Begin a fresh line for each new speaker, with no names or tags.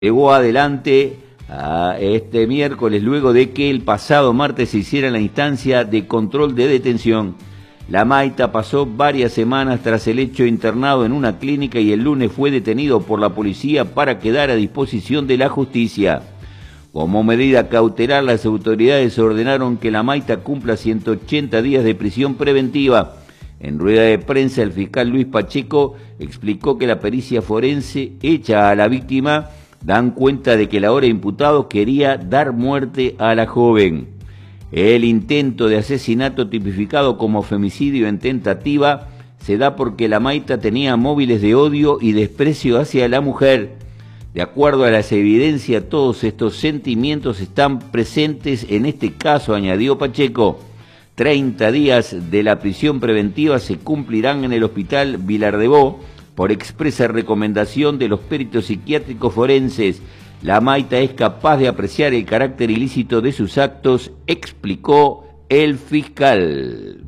Llegó adelante a este miércoles luego de que el pasado martes se hiciera la instancia de control de detención. La Maita pasó varias semanas tras el hecho internado en una clínica y el lunes fue detenido por la policía para quedar a disposición de la justicia. Como medida cautelar, las autoridades ordenaron que la Maita cumpla 180 días de prisión preventiva. En rueda de prensa, el fiscal Luis Pacheco explicó que la pericia forense hecha a la víctima dan cuenta de que el ahora imputado quería dar muerte a la joven. El intento de asesinato tipificado como femicidio en tentativa se da porque la Maita tenía móviles de odio y desprecio hacia la mujer. De acuerdo a las evidencias, todos estos sentimientos están presentes en este caso, añadió Pacheco. 30 días de la prisión preventiva se cumplirán en el hospital Vilar-de-Bo por expresa recomendación de los peritos psiquiátricos forenses. La Maita es capaz de apreciar el carácter ilícito de sus actos, explicó el fiscal.